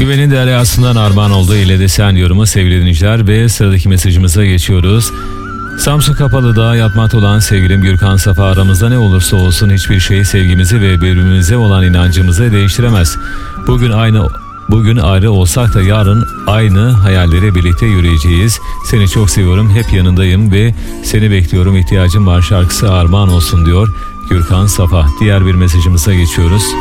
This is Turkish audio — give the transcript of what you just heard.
Güvenin deryasından armağan olduğu ile de sen yorumu sevgili dinleyiciler ve sıradaki mesajımıza geçiyoruz. Samsun Kapalı'da yatmakta olan sevgilim Gürkan Safa, aramızda ne olursa olsun hiçbir şey sevgimizi ve birbirimize olan inancımızı değiştiremez. Bugün ayrı olsak da yarın aynı hayallere birlikte yürüyeceğiz. Seni çok seviyorum, hep yanındayım ve seni bekliyorum, ihtiyacım var şarkısı armağan olsun diyor Gürkan Safa. Diğer bir mesajımıza geçiyoruz.